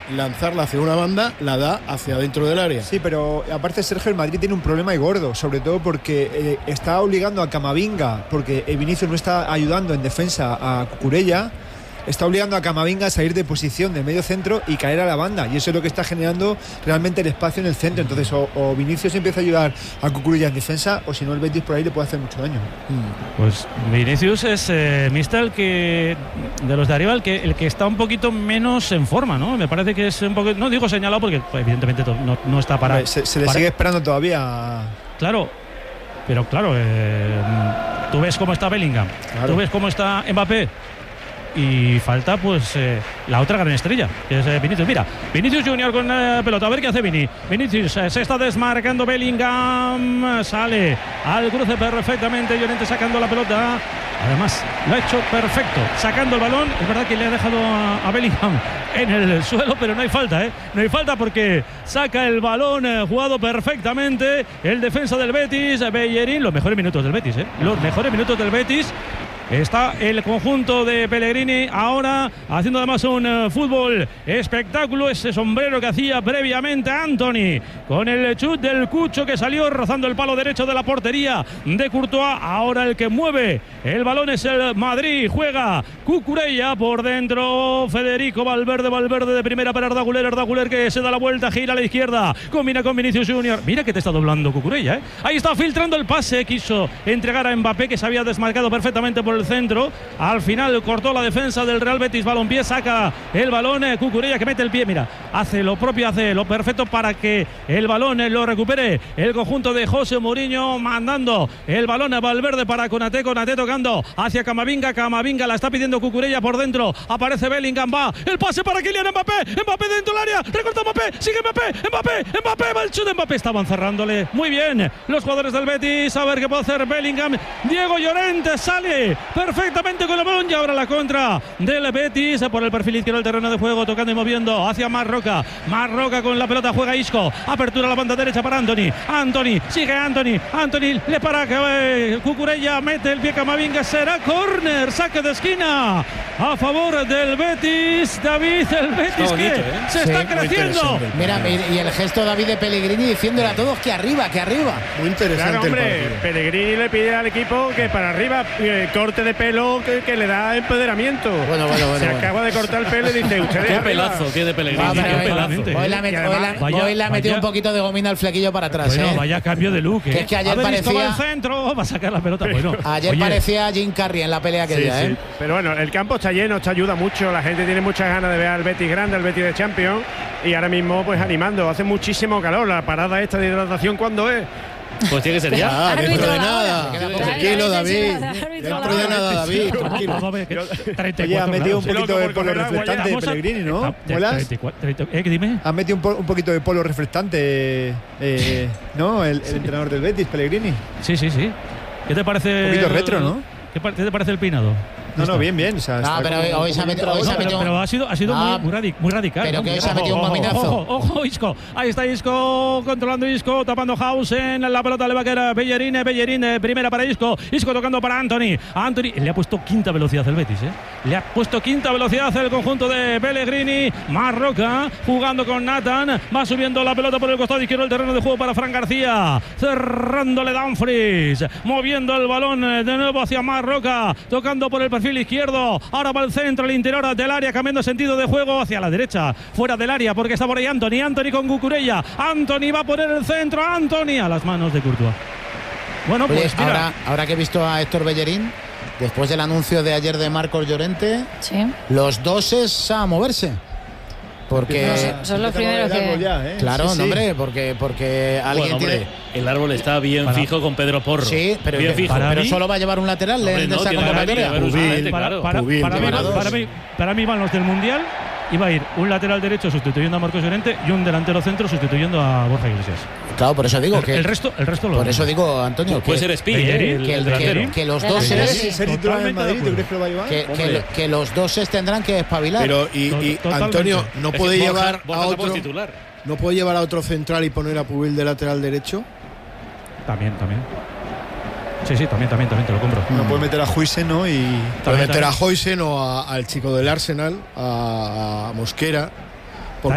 lanzarla hacia una banda, la da hacia dentro del área. Sí, pero aparte, Sergio, el Madrid tiene un problema y gordo, sobre todo porque está obligando a Camavinga, porque Vinicius no está ayudando en defensa a Cucurella. Está obligando a Camavinga a salir de posición del medio centro y caer a la banda, y eso es lo que está generando realmente el espacio en el centro. Entonces o Vinicius empieza a ayudar a Cucurella en defensa, o si no el Betis por ahí le puede hacer mucho daño. Pues Vinicius es Mistal, que de los de arriba el que está un poquito menos en forma, ¿no? Me parece que es un poco, no digo señalado porque pues, evidentemente no está para... Se le sigue esperando todavía. Claro, pero claro, tú ves cómo está Bellingham, tú ves cómo está Mbappé, y falta pues la otra gran estrella, que es Vinicius. Mira, Vinicius Junior con pelota, a ver qué hace Vinicius, se está desmarcando Bellingham, sale al cruce perfectamente, Llorente sacando la pelota, además lo ha hecho perfecto, sacando el balón. Es verdad que le ha dejado a Bellingham en el suelo, pero no hay falta, no hay falta porque saca el balón jugado perfectamente el defensa del Betis, Bellerín. Los mejores minutos del Betis, los mejores minutos del Betis. Está el conjunto de Pellegrini ahora haciendo además un fútbol espectáculo. Ese sombrero que hacía previamente Antony con el chut del Cucho, que salió rozando el palo derecho de la portería de Courtois. Ahora el que mueve el balón es el Madrid. Juega Cucurella por dentro. Federico Valverde de primera para Arda Güler que se da la vuelta, gira a la izquierda, combina con Vinicius Junior. Mira que te está doblando Cucurella, Ahí está filtrando el pase. Quiso entregar a Mbappé, que se había desmarcado perfectamente por el centro. Al final cortó la defensa del Real Betis. Balompié, saca el balón. Cucurella, que mete el pie. Mira, hace lo propio, hace lo perfecto para que el balón lo recupere el conjunto de José Mourinho, mandando el balón a Valverde para Konaté tocando hacia Camavinga la está pidiendo Cucurella por dentro. Aparece Bellingham, va el pase para Kylian Mbappé dentro del área, recorta Mbappé, sigue Mbappé, va el chute de Mbappé. Estaban cerrándole muy bien los jugadores del Betis. A ver qué puede hacer Bellingham. Diego Llorente sale perfectamente con el balón, y ahora la contra del Betis por el perfil izquierdo del terreno de juego, tocando y moviendo hacia Marroca con la pelota, juega Isco, apertura a la banda derecha para Antony, sigue Antony, le para Cucurella, mete el pie Camavinga, será córner, saque de esquina a favor del Betis. David, el Betis bonito, que se está creciendo. Mira, y el gesto, David, de Pellegrini diciéndole a todos que arriba. Muy interesante. Claro, hombre, Pellegrini le pide al equipo que para arriba, corte de pelo que le da empoderamiento. Bueno. Se acaba de cortar el pelo y dice, ustedes qué pelazo, qué de Pellegrini. Hoy le ha metido un poquito de gomina al flequillo para atrás. Bueno, vaya cambio de look. Que es que ayer parecía el centro, va a sacar la pelota. Bueno, ayer parecía Jim Carrey en la pelea aquella, sí. Pero bueno, el campo está lleno, esto ayuda mucho. La gente tiene muchas ganas de ver al Betis grande, al Betis de Champions, y ahora mismo pues animando. Hace muchísimo calor. La parada esta de hidratación, ¿cuándo es? Pues tiene que ser ya. Dentro de nada. Tranquilo, David. Dentro de nada, David. Oye, ha metido un poquito de polo reflectante de Pellegrini, ¿no? ¿Muelas? Dime. Ha metido un poquito de polo reflectante, ¿no? El entrenador del Betis, Pellegrini. Sí. ¿Qué te parece? Un poquito retro, ¿no? ¿Qué te parece el peinado? No, bien. O sea, pero hoy se ha metido. Pero ha sido muy radical. Pero que hoy se ha metido un mominazo. Ojo, Isco. Ahí está Isco, controlando Isco, tapando Hausen. La pelota le va a caer a Bellerín, primera para Isco tocando para Antony. Le ha puesto quinta velocidad el Betis, Le ha puesto quinta velocidad el conjunto de Pellegrini. Marroca jugando con Nathan. Va subiendo la pelota por el costado izquierdo del terreno de juego para Fran García. Cerrándole Dumfries. Moviendo el balón de nuevo hacia Marroca. Tocando por el perfil izquierdo, ahora va al centro, al interior del área, cambiando sentido de juego hacia la derecha, fuera del área, porque está por ahí Antony con Cucurella. Antony va a poner el centro, Antony a las manos de Courtois. Bueno, pues mira, ahora que he visto a Héctor Bellerín, después del anuncio de ayer de Marcos Llorente, los dos es a moverse. Porque son los primeros que... Claro, sí. Hombre, porque alguien tiene... El árbol está bien fijo con Pedro Porro. Sí, pero bien fijo. Pero solo va a llevar un lateral de esa convocatoria. Para mí van los del Mundial. Iba a ir un lateral derecho sustituyendo a Marcos Llorente y un delantero centro sustituyendo a Borja Iglesias. Claro, por eso digo que el resto lo por eso digo, Antonio, puede ser Spi, que los dos que los dos tendrán que espabilar. Pero y Antonio no puede llevar a otro titular. No puede llevar a otro central y poner a Pubil de lateral derecho. También. Sí, también te lo compro. No puede meter a Huijsen, ¿no? Y puede meter a Huijsen o al chico del Arsenal, a Mosquera.